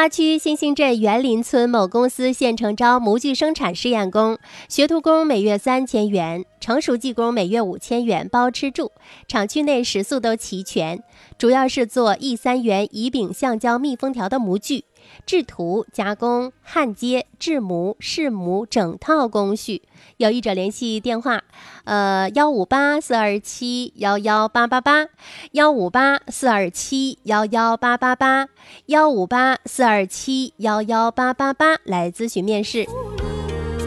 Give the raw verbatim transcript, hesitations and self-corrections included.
洼区新兴镇园林村某公司现承招模具生产试验工，学徒工每月三千元，成熟技工每月五千元，包吃住。厂区内食宿都齐全，主要是做 E 三元乙丙橡胶密封条的模具，制图、加工、焊接、制模、试模整套工序。有意者联系电话，呃，幺五八四二七幺幺八八八，幺五八四二七幺幺八八八，幺五八四二七幺幺八八八来咨询面试。